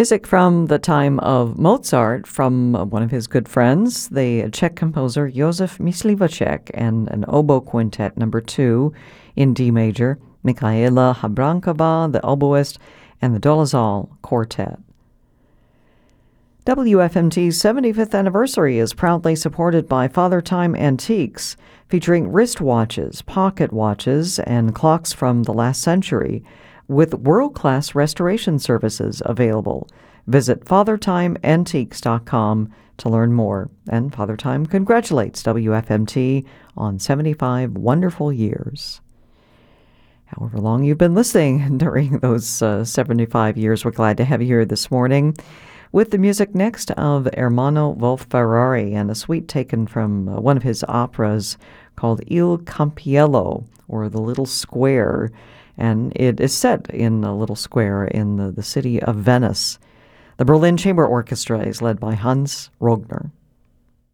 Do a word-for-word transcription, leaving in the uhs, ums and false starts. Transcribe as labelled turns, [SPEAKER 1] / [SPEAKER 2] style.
[SPEAKER 1] Music from the time of Mozart from one of his good friends, the Czech composer Josef Myslivacek, and an oboe quintet number two in D major, Michaela Habrankova, the oboist, and the Dolezal Quartet. W F M T's seventy-fifth anniversary is proudly supported by Father Time Antiques, featuring wristwatches, pocket watches, and clocks from the last century, with world-class restoration services available. Visit father time antiques dot com to learn more. And Father Time congratulates W F M T on seventy-five wonderful years. However long you've been listening during those uh, seventy-five years, we're glad to have you here this morning. With the music next of Ermanno Wolf-Ferrari and a suite taken from uh, one of his operas called Il Campiello, or The Little Square. And it is set in a little square in the, the city of Venice. The Berlin Chamber Orchestra is led by Hans Rogner.